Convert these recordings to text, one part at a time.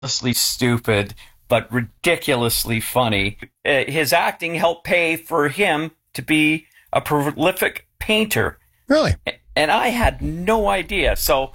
ridiculously stupid, but ridiculously funny. His acting helped pay for him to be a prolific painter. Really? And I had no idea. So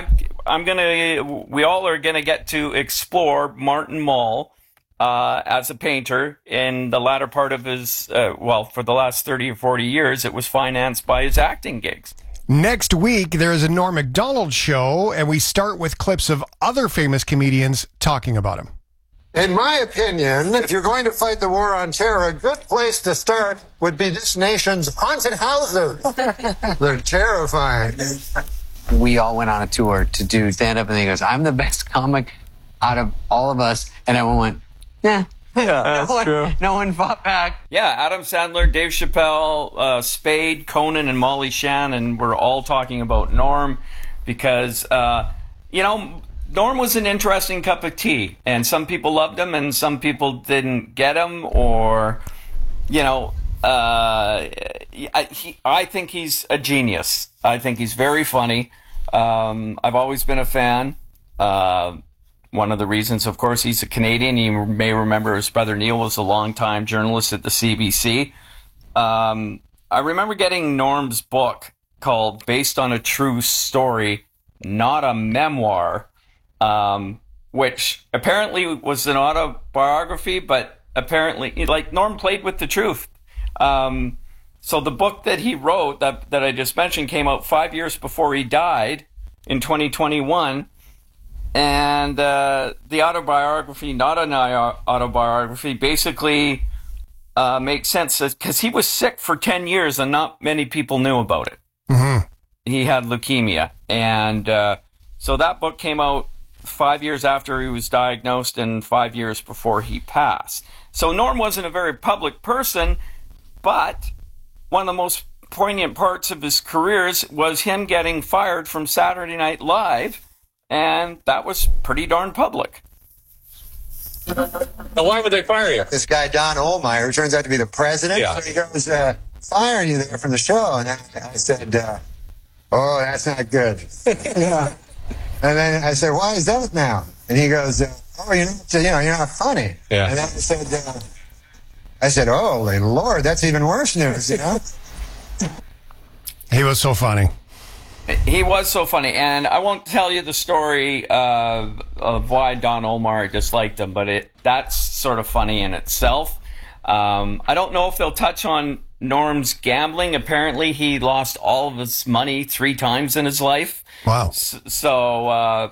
we all are gonna get to explore Martin Mull as a painter in the latter part of his, for the last 30 or 40 years, it was financed by his acting gigs. Next week, there is a Norm Macdonald show, and we start with clips of other famous comedians talking about him. In my opinion, if you're going to fight the war on terror, a good place to start would be this nation's haunted houses. They're terrifying. We all went on a tour to do stand-up, and he goes, I'm the best comic out of all of us. And everyone went, yeah, that's true. No one fought back. Yeah, Adam Sandler, Dave Chappelle, Spade, Conan, and Molly Shannon were all talking about Norm because, Norm was an interesting cup of tea, and some people loved him and some people didn't get him, or, I think he's a genius. I think he's very funny. I've always been a fan. One of the reasons, of course, he's a Canadian. You may remember his brother Neil was a longtime journalist at the CBC. I remember getting Norm's book called Based on a True Story, Not a Memoir, which apparently was an autobiography, but apparently, Norm played with the truth. So the book that he wrote, that I just mentioned, came out 5 years before he died in 2021. And the autobiography, not an autobiography, basically makes sense because he was sick for 10 years and not many people knew about it. Mm-hmm. He had leukemia. And so that book came out 5 years after he was diagnosed and 5 years before he passed. So Norm wasn't a very public person, but one of the most poignant parts of his careers was him getting fired from Saturday Night Live. And that was pretty darn public. Now, why would they fire you? This guy, Don Ohlmeyer, who turns out to be the president, Yeah. so he goes, firing you there from the show. And I said, oh, that's not good. Yeah. And then I said, why is that now? And he goes, you're not funny. Yeah. And then I said, oh, Lord, that's even worse news, He was so funny. He was so funny, and I won't tell you the story of why Don Ohlmeyer disliked him, but that's sort of funny in itself. I don't know if they'll touch on Norm's gambling. Apparently, he lost all of his money 3 times in his life. Wow. So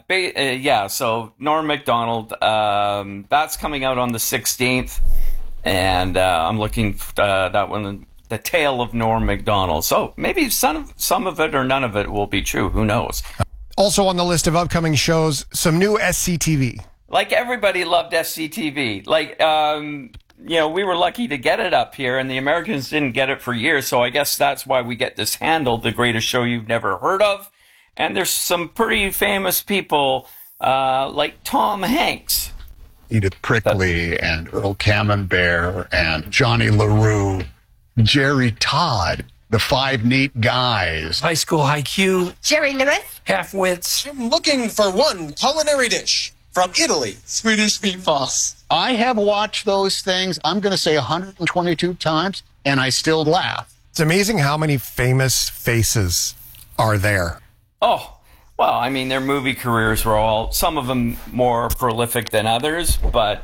Norm Macdonald, that's coming out on the 16th, and I'm looking for that one. The Tale of Norm Macdonald. So maybe some of it or none of it will be true. Who knows? Also on the list of upcoming shows, some new SCTV. Like everybody loved SCTV. We were lucky to get it up here, and the Americans didn't get it for years. So I guess that's why we get this handle, the greatest show you've never heard of. And there's some pretty famous people like Tom Hanks. Edith Prickley and Earl Camembert and Johnny LaRue. Jerry Todd, the 5 Neat Guys. High School IQ. Jerry Lewis. Half-wits. I'm looking for one culinary dish from Italy. Swedish meatballs. I have watched those things, I'm going to say 122 times, and I still laugh. It's amazing how many famous faces are there. Oh, well, I mean, their movie careers were some of them more prolific than others, but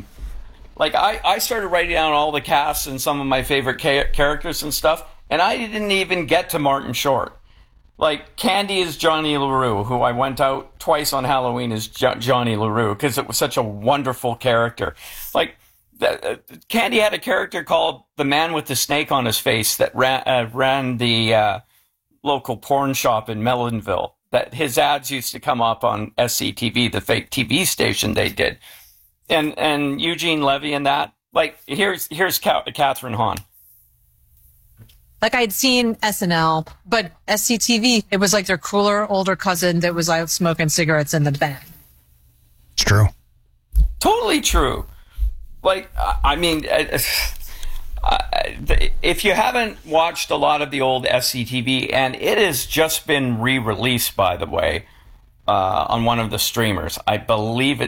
I started writing down all the casts and some of my favorite characters and stuff, and I didn't even get to Martin Short. Like, Candy is Johnny LaRue, who I went out twice on Halloween as Johnny LaRue, because it was such a wonderful character. Like, Candy had a character called the Man with the Snake on His Face that ran the local porn shop in Melonville. That his ads used to come up on SCTV, the fake TV station they did. And Eugene Levy and that. Like, here's Catherine Hahn. Like, I'd seen SNL, but SCTV, it was like their cooler, older cousin that was out smoking cigarettes in the back. It's true. Totally true. Like, I mean, if you haven't watched a lot of the old SCTV, and it has just been re-released, by the way, on one of the streamers. I believe